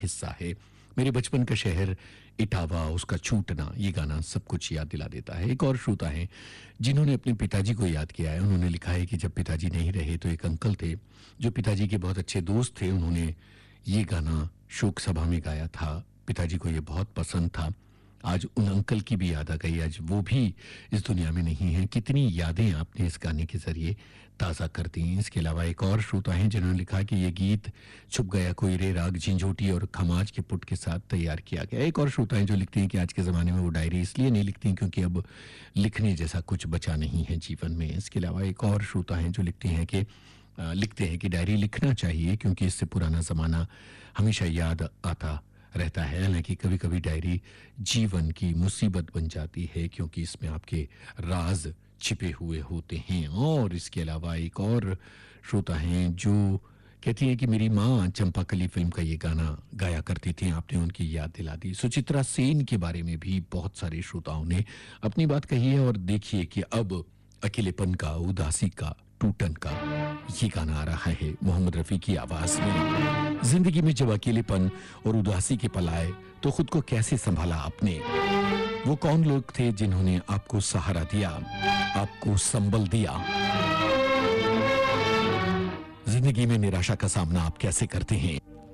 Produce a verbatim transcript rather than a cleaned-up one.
हिस्सा है। मेरे बचपन का शहर इटावा, उसका छूटना, ये गाना सब कुछ याद दिला देता है। एक और श्रोता हैं जिन्होंने अपने पिताजी को याद किया है। उन्होंने लिखा है कि जब पिताजी नहीं रहे तो एक अंकल थे जो पिताजी के बहुत अच्छे दोस्त थे। उन्होंने ये गाना शोक सभा में गाया था। पिताजी को ये बहुत पसंद था। आज उन अंकल की भी याद आ गई। आज वो भी इस दुनिया में नहीं है। कितनी यादें आपने इस गाने के जरिए ताज़ा कर दी हैं। इसके अलावा एक और श्रोता हैं जिन्होंने लिखा कि ये गीत छुप गया कोई रे राग झिंझोटी और खमाज के पुट के साथ तैयार किया गया। एक और श्रोता हैं जो लिखते हैं कि आज के ज़माने में वो डायरी इसलिए नहीं लिखती क्योंकि अब लिखने जैसा कुछ बचा नहीं है जीवन में। इसके अलावा एक और श्रोता हैं जो लिखते हैं कि अ, लिखते हैं कि डायरी लिखना चाहिए क्योंकि इससे पुराना ज़माना हमेशा याद आता रहता है। हालांकि कभी कभी डायरी जीवन की मुसीबत बन जाती है क्योंकि इसमें आपके राज छिपे हुए होते हैं। और इसके अलावा एक और श्रोता हैं जो कहती हैं कि मेरी माँ चंपाकली फिल्म का ये गाना गाया करती थी, आपने उनकी याद दिला दी। सुचित्रा सेन के बारे में भी बहुत सारे श्रोताओं ने अपनी बात कही है। और देखिए कि अब अकेलेपन का, उदासी का, टूटन का ये गाना आ रहा है मोहम्मद रफी की आवाज में। जिंदगी में जब अकेलेपन और उदासी के पल आए तो खुद को कैसे संभाला आपने? वो कौन लोग थे जिन्होंने आपको सहारा दिया, आपको संबल दिया? जिंदगी में निराशा का सामना आप कैसे करते हैं?